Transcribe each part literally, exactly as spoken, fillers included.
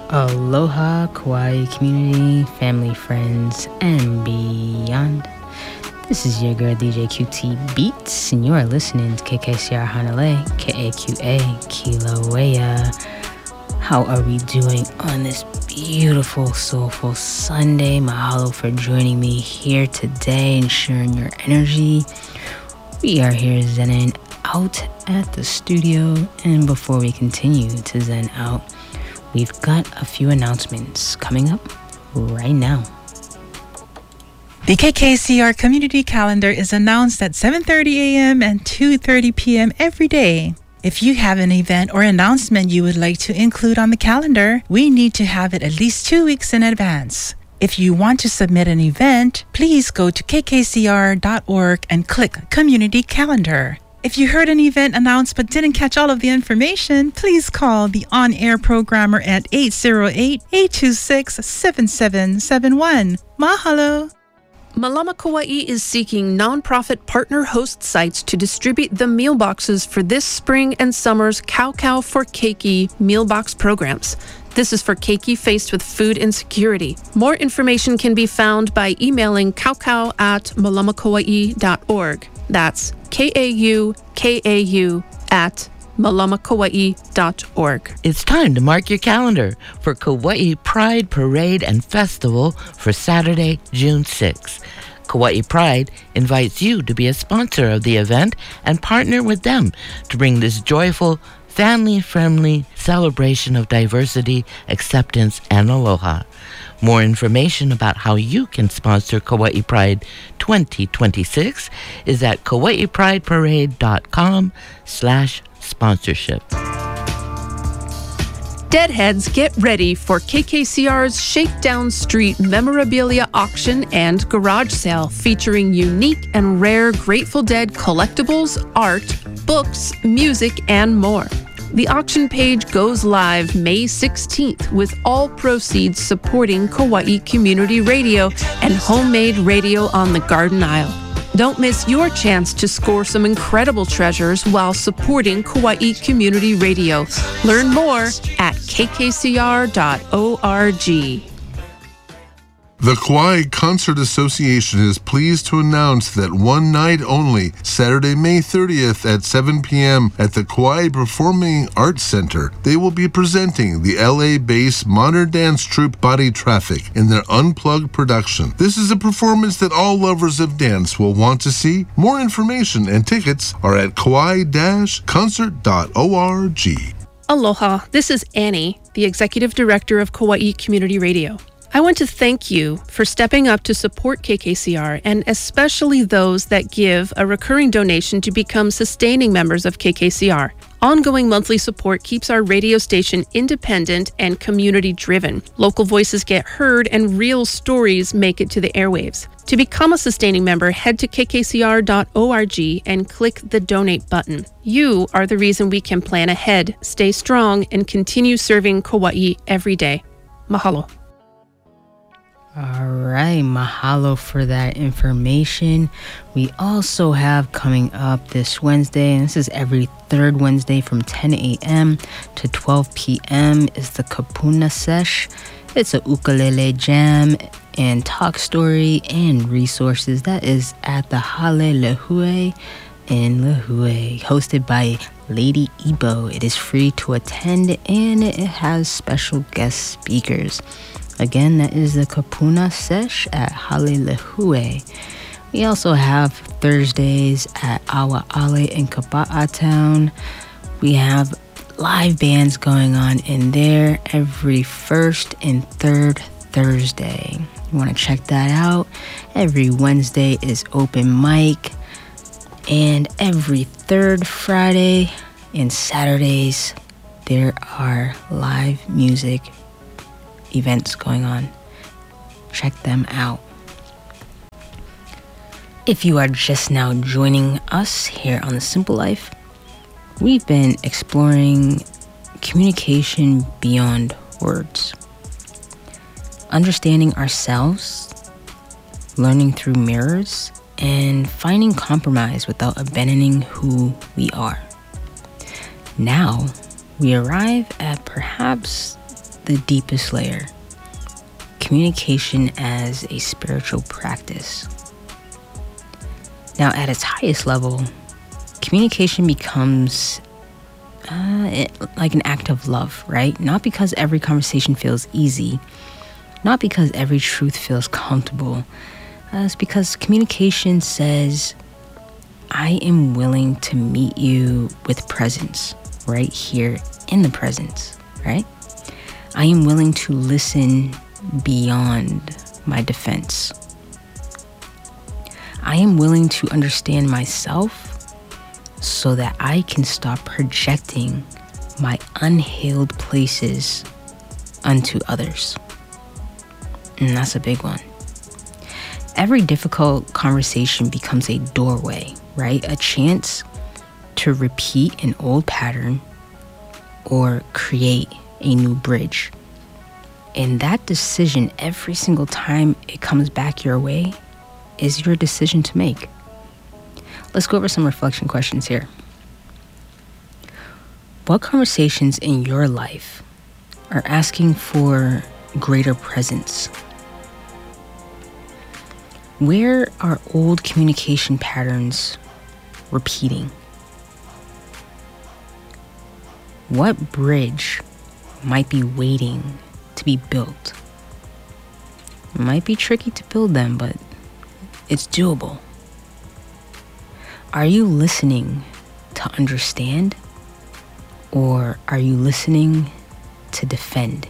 Aloha, Kauai community, family, friends, and beyond. This is your girl D J Q T Beats, and you are listening to K K C R Hanalei, K A Q A, Kilauea. How are we doing on this beautiful, soulful Sunday? Mahalo for joining me here today and sharing your energy. We are here zenning out at the studio, and before we continue to zen out, we've got a few announcements coming up right now. The K K C R community calendar is announced at seven thirty a.m. and two thirty p.m. every day. If you have an event or announcement you would like to include on the calendar, we need to have it at least two weeks in advance. If you want to submit an event, please go to k k c r dot org and click Community Calendar. If you heard an event announced but didn't catch all of the information, please call the on-air programmer at eight zero eight, eight two six, seven seven seven one. Mahalo! Malama Kauai is seeking nonprofit partner host sites to distribute the meal boxes for this spring and summer's Cow Cow for Keiki meal box programs. This is for keiki faced with food insecurity. More information can be found by emailing kaukau at malamakauai dot org. That's K A U K A U at malamakauai dot org. It's time to mark your calendar for Kauai Pride Parade and Festival for Saturday, June sixth. Kauai Pride invites you to be a sponsor of the event and partner with them to bring this joyful, family-friendly celebration of diversity, acceptance, and aloha. More information about how you can sponsor Kauai Pride twenty twenty-six is at kauai pride parade dot com slash sponsorship. Deadheads, get ready for K K C R's Shakedown Street memorabilia auction and garage sale featuring unique and rare Grateful Dead collectibles, art, books, music, and more. The auction page goes live May sixteenth with all proceeds supporting Kauai Community Radio and homemade radio on the Garden Isle. Don't miss your chance to score some incredible treasures while supporting Kauai Community Radio. Learn more at k k c r dot org. The Kauai Concert Association is pleased to announce that one night only, Saturday, May thirtieth at seven p.m. at the Kauai Performing Arts Center, they will be presenting the L A-based modern dance troupe Body Traffic in their Unplugged production. This is a performance that all lovers of dance will want to see. More information and tickets are at kauai dash concert dot org. Aloha, this is Annie, the Executive Director of Kauai Community Radio. I want to thank you for stepping up to support K K C R, and especially those that give a recurring donation to become sustaining members of K K C R. Ongoing monthly support keeps our radio station independent and community-driven. Local voices get heard and real stories make it to the airwaves. To become a sustaining member, head to k k c r dot org and click the donate button. You are the reason we can plan ahead, stay strong, and continue serving Kauai every day. Mahalo. All right, mahalo for that information. We also have coming up this Wednesday, and this is every third Wednesday from ten a.m. to twelve p.m. is the Kapuna Sesh. It's a ukulele jam and talk story and resources. That is at the Hale Lehue in Lehue, hosted by Lady Ebo. It is free to attend, and it has special guest speakers. Again, that is the Kapuna Sesh at Halelehue. We also have Thursdays at Awa Ale in Kapa'a Town. We have live bands going on in there every first and third Thursday. You want to check that out. Every Wednesday is open mic. And every third Friday and Saturdays, there are live music events going on. Check them out. If you are just now joining us here on The Simple Life, we've been exploring communication beyond words, understanding ourselves, learning through mirrors, and finding compromise without abandoning who we are. Now, we arrive at perhaps the deepest layer, communication as a spiritual practice. Now, at its highest level, communication becomes uh, it, like an act of love, right? Not because every conversation feels easy, not because every truth feels comfortable. Uh, it's because communication says, I am willing to meet you with presence right here in the presence, right? I am willing to listen beyond my defense. I am willing to understand myself so that I can stop projecting my unhealed places onto others. And that's a big one. Every difficult conversation becomes a doorway, right? A chance to repeat an old pattern or create a new bridge. And that decision, every single time it comes back your way, is your decision to make. Let's go over some reflection questions here. What conversations in your life are asking for greater presence? Where are old communication patterns repeating? What bridge might be waiting to be built? It might be tricky to build them, but it's doable. Are you listening to understand, or are you listening to defend?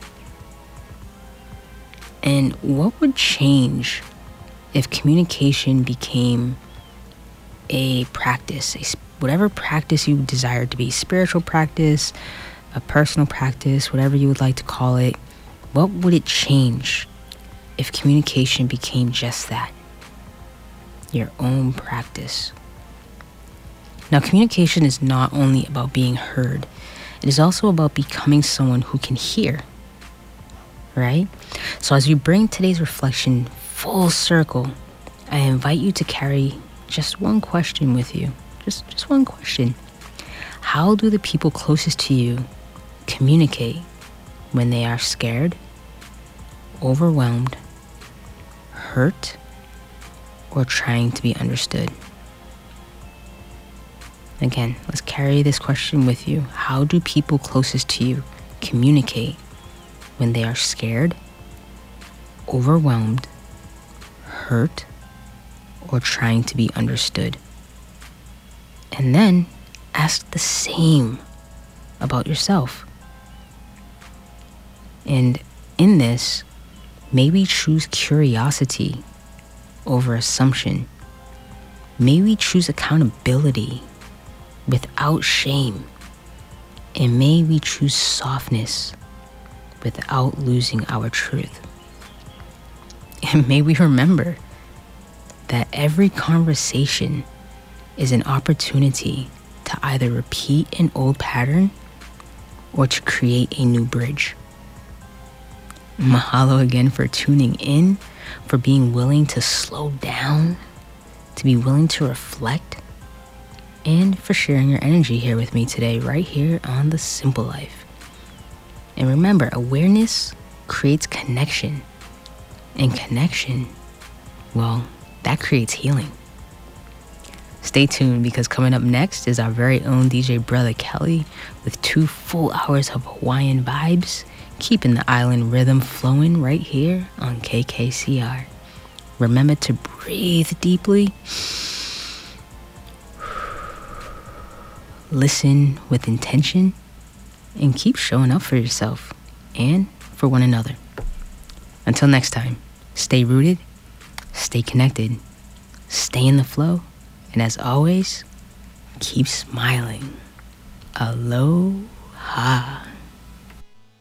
And what would change if communication became a practice, a, whatever practice you desire to be, spiritual practice, a personal practice, whatever you would like to call it? What would it change if communication became just that? Your own practice. Now, communication is not only about being heard, it is also about becoming someone who can hear, right? So as we bring today's reflection full circle, I invite you to carry just one question with you. Just, just one question. How do the people closest to you communicate when they are scared, overwhelmed, hurt, or trying to be understood? Again, let's carry this question with you. How do people closest to you communicate when they are scared, overwhelmed, hurt, or trying to be understood? And then ask the same about yourself. And in this, may we choose curiosity over assumption. May we choose accountability without shame. And may we choose softness without losing our truth. And may we remember that every conversation is an opportunity to either repeat an old pattern or to create a new bridge. Mahalo again for tuning in, for being willing to slow down, to be willing to reflect, and for sharing your energy here with me today, right here on The Simple Life. And remember, awareness creates connection. And connection, well, that creates healing. Stay tuned, because coming up next is our very own D J Brother Kelly with two full hours of Hawaiian vibes, keeping the island rhythm flowing right here on K K C R. Remember to breathe deeply, listen with intention, and keep showing up for yourself and for one another. Until next time, stay rooted, stay connected, stay in the flow, and as always, keep smiling. Aloha.